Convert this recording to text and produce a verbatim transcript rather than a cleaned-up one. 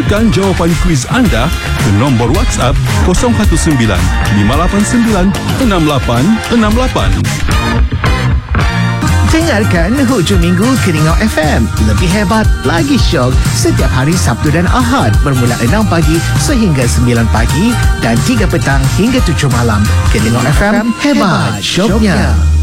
Hantarkan jawapan kuis anda ke nombor WhatsApp kosong satu sembilan lima lapan sembilan enam lapan enam lapan. Dengarkan hujung minggu Kelingau F M. Lebih hebat, lagi syok setiap hari Sabtu dan Ahad bermula enam pagi sehingga sembilan pagi dan tiga petang hingga tujuh malam. Kelingau F M, hebat syoknya.